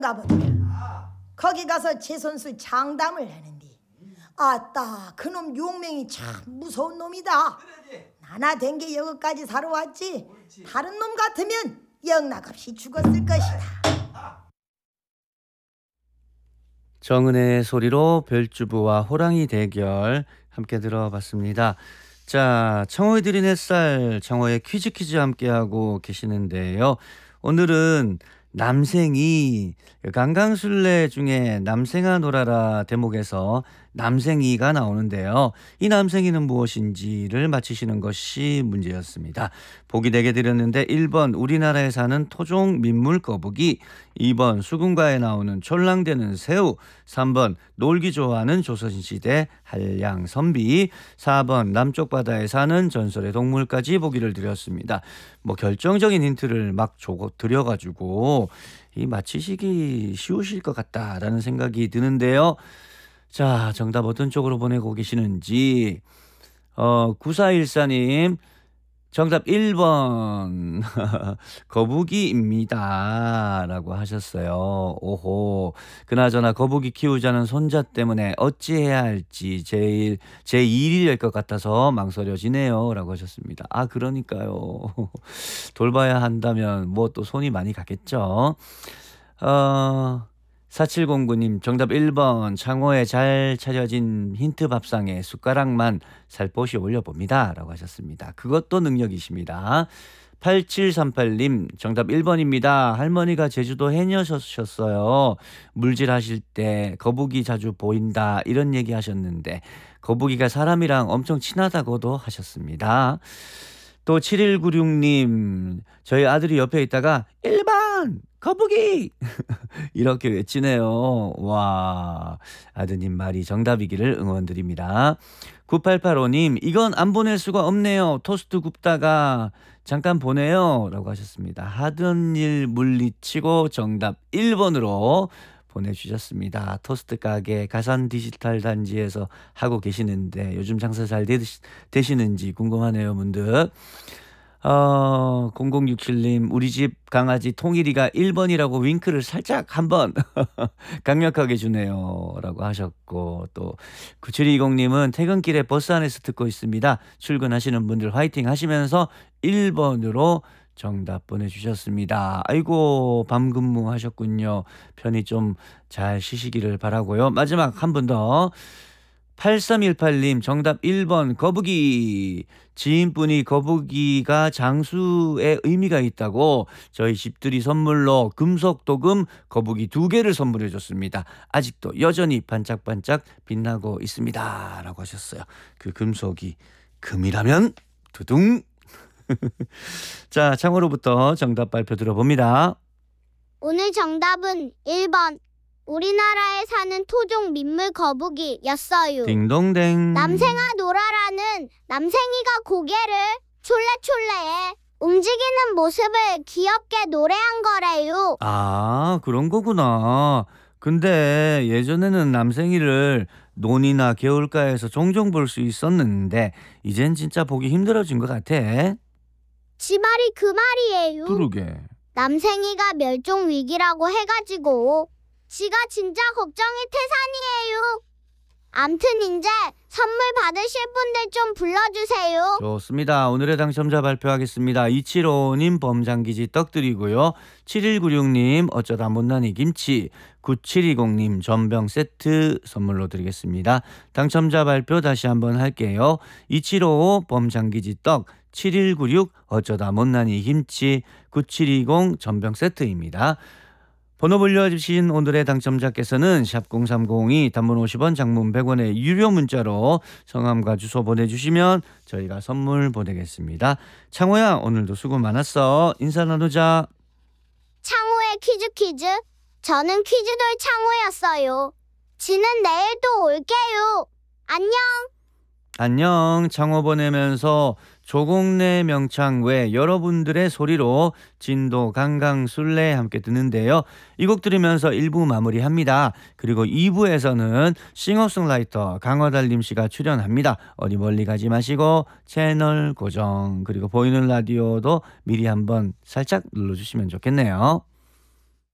가보니라. 거기 가서 제 손수 장담을 하는디 아따 그놈 용맹이 참 무서운 놈이다. 나나 된 게 여기까지 살아 왔지 다른 놈 같으면 영락없이 죽었을 것이다. 정은혜의 소리로 별주부와 호랑이 대결 함께 들어봤습니다. 자, 청호의 들인 햇살, 청호의 퀴즈 함께하고 계시는데요. 오늘은 남생이, 강강술래 중에 남생아 놀아라 대목에서 남생이가 나오는데요. 이 남생이는 무엇인지를 맞히시는 것이 문제였습니다. 보기 4개 드렸는데 1번 우리나라에 사는 토종 민물 거북이, 2번 수군가에 나오는 촐랑대는 새우, 3번 놀기 좋아하는 조선시대 한량 선비, 4번 남쪽 바다에 사는 전설의 동물까지 보기를 드렸습니다. 뭐 결정적인 힌트를 막 드려가지고 이 맞히시기 쉬우실 것 같다라는 생각이 드는데요. 자, 정답 어떤 쪽으로 보내고 계시는지 9414님 정답 1번 거북이입니다 라고 하셨어요. 오호, 그나저나 거북이 키우자는 손자 때문에 어찌해야 할지 제 일이 될 것 같아서 망설여지네요 라고 하셨습니다. 아, 그러니까요. 돌봐야 한다면 뭐 또 손이 많이 가겠죠. 4709님 정답 1번 창호에 잘 차려진 힌트 밥상에 숟가락만 살포시 올려봅니다 라고 하셨습니다. 그것도 능력이십니다. 8738님 정답 1번입니다. 할머니가 제주도 해녀셨어요. 물질하실 때 거북이 자주 보인다 이런 얘기 하셨는데 거북이가 사람이랑 엄청 친하다고도 하셨습니다. 또 7196님 저희 아들이 옆에 있다가 1번 거북이 이렇게 외치네요. 와, 아드님 말이 정답이기를 응원드립니다. 9885님 이건 안 보낼 수가 없네요. 토스트 굽다가 잠깐 보내요 라고 하셨습니다. 하던 일 물리치고 정답 1번으로 보내주셨습니다. 토스트 가게 가산 디지털 단지에서 하고 계시는데 요즘 장사 잘 되시는지 궁금하네요 문득. 0067님 우리 집 강아지 통일이가 1번이라고 윙크를 살짝 한번 강력하게 주네요 라고 하셨고, 또 9720님은 퇴근길에 버스 안에서 듣고 있습니다. 출근하시는 분들 화이팅 하시면서 1번으로 정답 보내주셨습니다. 아이고, 밤 근무하셨군요. 편히 좀 잘 쉬시기를 바라고요. 마지막 한 분 더 8318님 정답 1번 거북이. 지인분이 거북이가 장수의 의미가 있다고 저희 집들이 선물로 금속 도금 거북이 2개를 선물해 줬습니다. 아직도 여전히 반짝반짝 빛나고 있습니다 라고 하셨어요. 그 금속이 금이라면 두둥. 자, 창호로부터 정답 발표 들어봅니다. 오늘 정답은 1번 우리나라에 사는 토종 민물 거북이였어요. 딩동댕. 남생아 놀아라는 남생이가 고개를 촐래촐래해 움직이는 모습을 귀엽게 노래한 거래요. 아, 그런 거구나. 근데 예전에는 남생이를 논이나 개울가에서 종종 볼 수 있었는데 이젠 진짜 보기 힘들어진 것 같아. 지 말이 그 말이에요. 그러게. 남생이가 멸종 위기라고 해가지고 지가 진짜 걱정이 태산이에요. 암튼 이제 선물 받으실 분들 좀 불러주세요. 좋습니다. 오늘의 당첨자 발표하겠습니다. 275님 범장기지 떡 드리고요. 7196님 어쩌다 못난이 김치, 9720님 전병 세트 선물로 드리겠습니다. 당첨자 발표 다시 한번 할게요. 2755 범장기지 떡, 7196 어쩌다 못난이 김치, 9720 전병 세트입니다. 번호 불려주신 오늘의 당첨자께서는 샵0302 단문 50원 장문 100원의 유료 문자로 성함과 주소 보내주시면 저희가 선물 보내겠습니다. 창호야, 오늘도 수고 많았어. 인사 나누자. 창호의 퀴즈. 저는 퀴즈돌 창호였어요. 지는 내일 또 올게요. 안녕. 안녕. 창호 보내면서 조공래 명창 외 여러분들의 소리로 진도 강강술래 함께 듣는데요. 이 곡 들으면서 1부 마무리합니다. 그리고 2부에서는 싱어송라이터 강화달님 씨가 출연합니다. 어디 멀리 가지 마시고 채널 고정 그리고 보이는 라디오도 미리 한번 살짝 눌러주시면 좋겠네요.